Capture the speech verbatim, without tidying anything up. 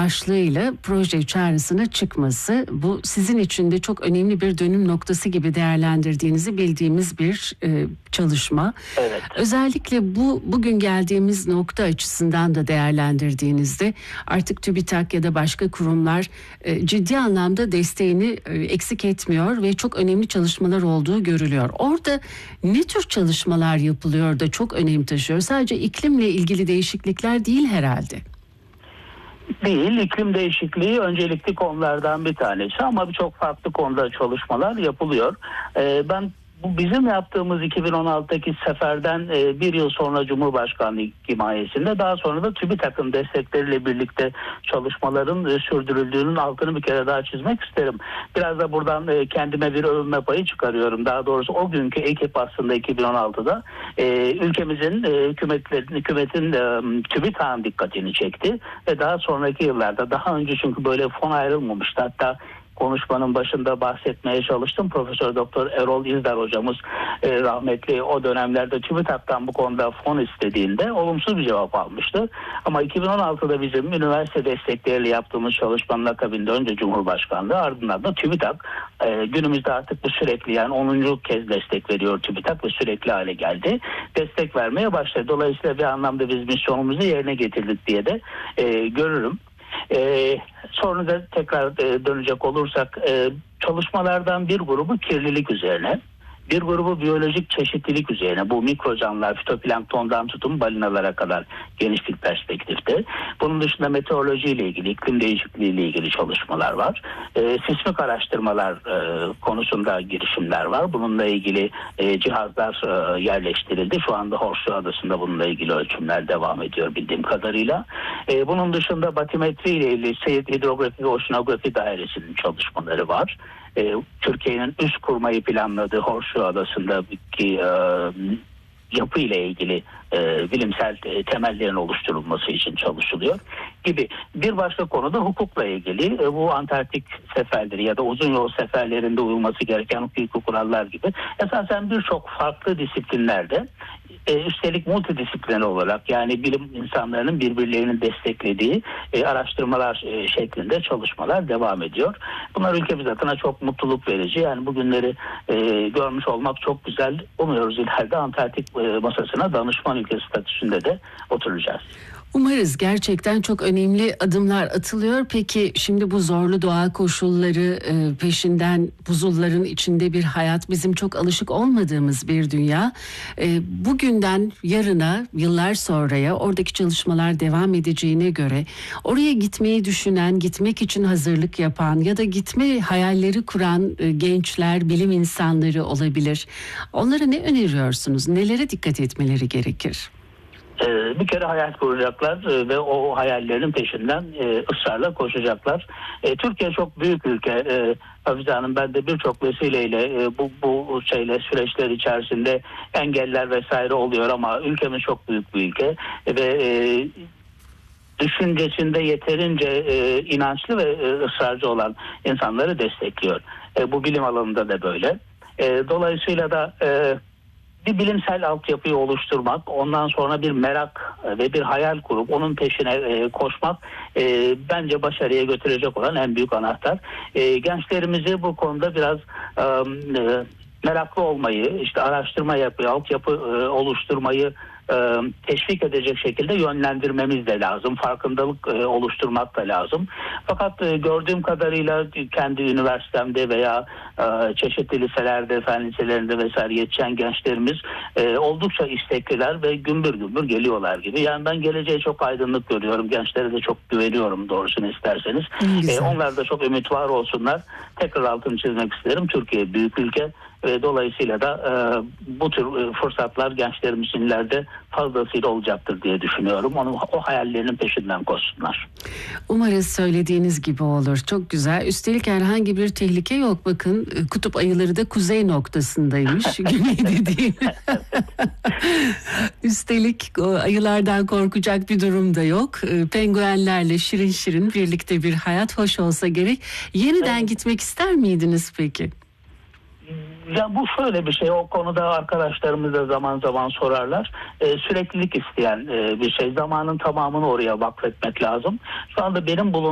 başlığıyla proje çağrısına çıkması, bu sizin için de çok önemli bir dönüm noktası gibi değerlendirdiğinizi bildiğimiz bir e, çalışma. Evet. Özellikle bu bugün geldiğimiz nokta açısından da değerlendirdiğinizde artık TÜBİTAK ya da başka kurumlar e, ciddi anlamda desteğini e, eksik etmiyor ve çok önemli çalışmalar olduğu görülüyor. Orada ne tür çalışmalar yapılıyor da çok önem taşıyor? Sadece iklimle ilgili değişiklikler değil herhalde. Değil, iklim değişikliği öncelikli konulardan bir tanesi ama birçok farklı konuda çalışmalar yapılıyor. Ee, ben bu bizim yaptığımız iki bin on altıdaki seferden e, bir yıl sonra Cumhurbaşkanlığı himayesinde, daha sonra da TÜBİTAK'ın destekleriyle birlikte çalışmaların e, sürdürüldüğünün altını bir kere daha çizmek isterim. Biraz da buradan e, kendime bir övünme payı çıkarıyorum. Daha doğrusu o günkü ekip aslında iki bin on altıda e, ülkemizin e, hükümetlerin, hükümetin e, TÜBİTAK'ın dikkatini çekti ve daha sonraki yıllarda, daha önce çünkü böyle fon ayrılmamıştı. Hatta konuşmanın başında bahsetmeye çalıştım. Profesör Doktor Erol İzdar hocamız e, rahmetli o dönemlerde TÜBİTAK'tan bu konuda fon istediğinde olumsuz bir cevap almıştı. Ama iki bin on altıda bizim üniversite destekleriyle yaptığımız çalışmanın akabinde önce Cumhurbaşkanlığı, ardından da TÜBİTAK, e, günümüzde artık bu sürekli, yani onuncu kez destek veriyor TÜBİTAK ve sürekli hale geldi. Destek vermeye başladı. Dolayısıyla bir anlamda biz misyonumuzu yerine getirdik diye de e, görürüm. Ee, sonra da tekrar e, dönecek olursak e, çalışmalardan bir grubu kirlilik üzerine, bir grubu biyolojik çeşitlilik üzerine, bu mikrocanlılar, fitoplanktondan tutun balinalara kadar geniş bir perspektifte. Bunun dışında meteoroloji ile ilgili, iklim değişikliği ile ilgili çalışmalar var. E, sismik araştırmalar e, konusunda girişimler var. Bununla ilgili e, cihazlar e, yerleştirildi. Şu anda Horseshoe Adası'nda bununla ilgili ölçümler devam ediyor bildiğim kadarıyla. E, bunun dışında batimetri ile ilgili Seyit Hidrografi ve Oşinografi Dairesi'nin çalışmaları var. E, Türkiye'nin üst kurmayı planladığı Horseshoe Adası'ndaki e, yapı ile ilgili e, bilimsel e, temellerin oluşturulması için çalışılıyor gibi. Bir başka konu da hukukla ilgili. E, bu Antarktik seferleri ya da uzun yol seferlerinde uyulması gereken hukuki kurallar gibi esasen birçok farklı disiplinlerde, e, üstelik multidisipliner olarak, yani bilim insanlarının birbirlerinin desteklediği e, araştırmalar e, şeklinde çalışmalar devam ediyor. Bunlar ülkemiz adına çok mutluluk verici. Yani bugünleri e, görmüş olmak çok güzel. Umuyoruz ileride Antarktik e, masasına danışman ülke statüsünde de oturacağız. Umarız, gerçekten çok önemli adımlar atılıyor. Peki şimdi bu zorlu doğa koşulları e, peşinden buzulların içinde bir hayat, bizim çok alışık olmadığımız bir dünya. E, bugünden yarına, yıllar sonraya oradaki çalışmalar devam edeceğine göre oraya gitmeyi düşünen, gitmek için hazırlık yapan ya da gitme hayalleri kuran e, gençler, bilim insanları olabilir. Onlara ne öneriyorsunuz? Nelere dikkat etmeleri gerekir? Bir kere hayal kuracaklar ve o hayallerin peşinden ısrarla koşacaklar. Türkiye çok büyük ülke. Hafize Hanım, ben de birçok vesileyle bu, bu şeyle süreçler içerisinde engeller vesaire oluyor ama ülkemiz çok büyük bir ülke ve düşüncesinde yeterince inançlı ve ısrarcı olan insanları destekliyor. Bu bilim alanında da böyle. Dolayısıyla da bir bilimsel altyapıyı oluşturmak, ondan sonra bir merak ve bir hayal kurup onun peşine e, koşmak e, bence başarıya götürecek olan en büyük anahtar. E, gençlerimizi bu konuda biraz e, meraklı olmayı, işte araştırma yapmayı, altyapı e, oluşturmayı e, teşvik edecek şekilde yönlendirmemiz de lazım. Farkındalık e, oluşturmak da lazım. Fakat e, gördüğüm kadarıyla kendi üniversitemde veya e, çeşitli liselerde, fen liselerinde vesaire yetişen gençlerimiz e, oldukça istekliler ve gümbür gümbür geliyorlar gibi. Yani ben geleceğe çok aydınlık görüyorum. Gençlere de çok güveniyorum doğrusunu isterseniz. E, onlar da çok ümit var olsunlar. Tekrar altını çizmek isterim. Türkiye büyük ülke. Ve dolayısıyla da e, bu tür e, fırsatlar gençlerimizin ileride fazlasıyla olacaktır diye düşünüyorum. Onu, o hayallerinin peşinden koşsunlar. Umarız söylediğiniz gibi olur. Çok güzel. Üstelik herhangi bir tehlike yok. Bakın, kutup ayıları da kuzey noktasındaymış. Güneyde değil. Üstelik o ayılardan korkacak bir durum da yok. Penguenlerle şirin şirin birlikte bir hayat, hoş olsa gerek. Yeniden evet. Gitmek ister miydiniz peki? Ya bu şöyle bir şey, o konuda arkadaşlarımız da zaman zaman sorarlar. Ee, süreklilik isteyen e, bir şey. Zamanın tamamını oraya vakfetmek lazım. Şu anda benim bulunduğum